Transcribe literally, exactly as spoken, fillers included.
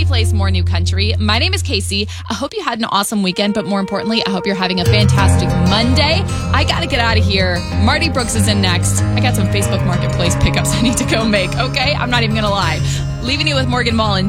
Nobody plays more new country. My name is Casey. I hope you had an awesome weekend, but more importantly, I hope you're having a fantastic Monday. I got to get out of here. Marty Brooks is in next. I got some Facebook Marketplace pickups I need to go make, okay? I'm not even going to lie. Leaving you with Morgan Mullins.